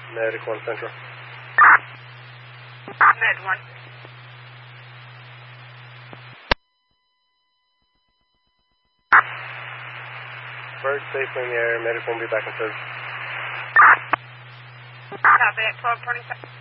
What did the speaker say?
Medic 1 Central. Med 1. Bird safely in the air. Medic 1 will be back in service. Copy at 12:27.